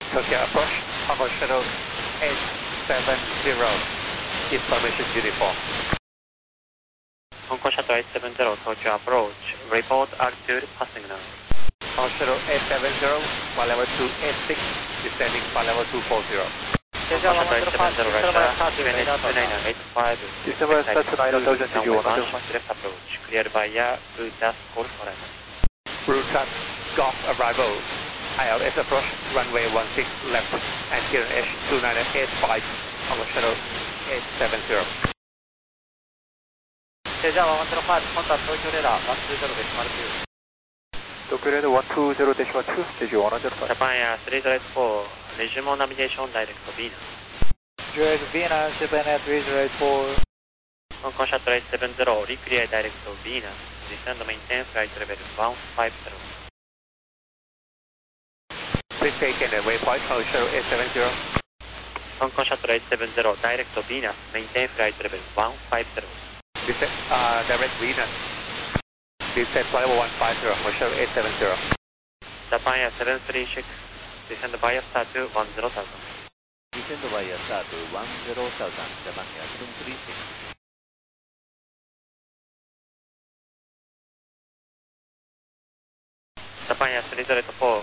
Tokyo approach, Hover Shuttle 870, information uniform. Hong Kong Shuttle 870, Tokyo approach, report altitude passing now. Hover Shuttle 870, flight level 286, descending flight level 240. Hong Kong Shuttle 870, Russia, QNH2985, December start to 9000, direct approach, cleared by air, Rutas Golf Forever. Rutas Golf arrival, ILS approach, runway 16 left, and QNH 2985, Hover Shuttle 870. じゃあ105、contact Tokyo radar 120 decimal 2. Tokyo radar 120 decimal 2, Jeju 105. Japan Air 304, regional navigation direct to Venus. Direct Venus, Japan Air 304. Hong Kong Shuttle 870, reclear direct to Venus, descend maintain flight level 150. Please take in the waypoint, Hover Shuttle 870. Hong Kong Shuttle 870, direct to Venus, maintain flight level 150. Direct Venus. Descend flight level 150, Hover Shuttle 870. Japan Air 736, descend via star to 10,000. Descend via star to 10,000, Japan Air 736. Japan Air 304,